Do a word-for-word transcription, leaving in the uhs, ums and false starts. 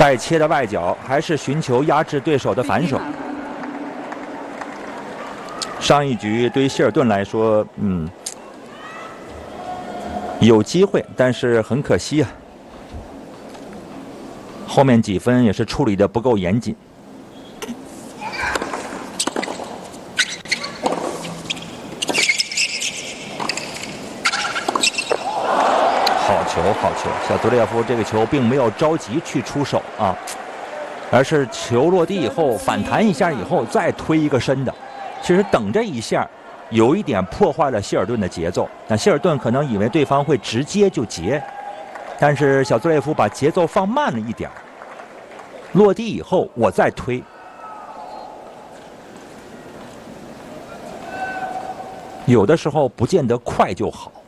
外切的外角，还是寻求压制对手的反手。上一局对于希尔顿来说，嗯，有机会，但是很可惜啊。后面几分也是处理的不够严谨。好球，好球！小泽列夫这个球并没有着急去出手啊，而是球落地以后反弹一下以后再推一个深的。其实等这一下，有一点破坏了希尔顿的节奏。那希尔顿可能以为对方会直接就截，但是小泽列夫把节奏放慢了一点，落地以后我再推。有的时候不见得快就好。